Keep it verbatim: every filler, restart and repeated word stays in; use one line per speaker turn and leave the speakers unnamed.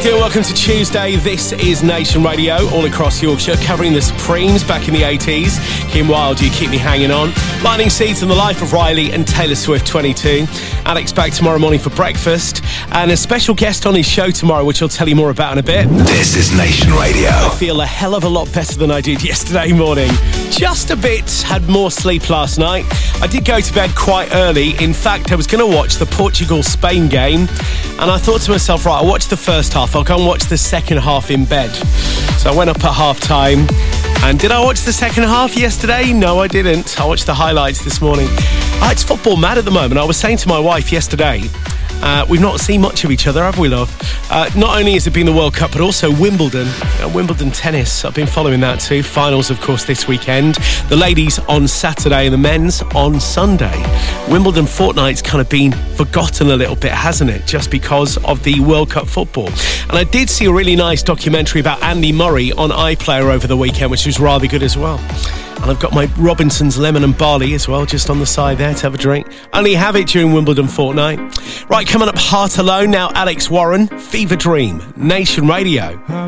doing? Welcome to Tuesday. This is Nation Radio, all across Yorkshire, covering the Supremes back in the eighties. Kim Wilde, You Keep Me Hanging On. Lighting seeds in the life of Riley and Taylor Swift, twenty-two. Alex back tomorrow morning for breakfast. And a special guest on his show tomorrow, which I'll tell you more about in a bit.
This is Nation Radio.
I feel a hell of a lot better than I did yesterday morning. Just a bit. Had more sleep last night. I did go to bed quite early. In fact, I was going to watch the Portugal-Spain game. And I thought to myself, right, I'll watch the first half. I'll go and watch the second half in bed. So I went up at half-time. And did I watch the second half yesterday? No, I didn't. I watched the highlights this morning. Oh, it's football mad at the moment. I was saying to my wife yesterday, uh, we've not seen much of each other, have we, love? Uh, not only has it been the World Cup, but also Wimbledon. Uh, Wimbledon tennis. I've been following that too. Finals, of course, this weekend. The ladies on Saturday and the men's on Sunday. Wimbledon fortnight's kind of been forgotten a little bit, hasn't it? Just because of the World Cup football. And I did see a really nice documentary about Andy Murray on iPlayer over the weekend, which was rather good as well. And I've got my Robinson's Lemon and Barley as well, just on the side there to have a drink. Only have it during Wimbledon fortnight. Right, coming up, Heart Alone. Now Alex Warren, Fever Dream, Nation Radio.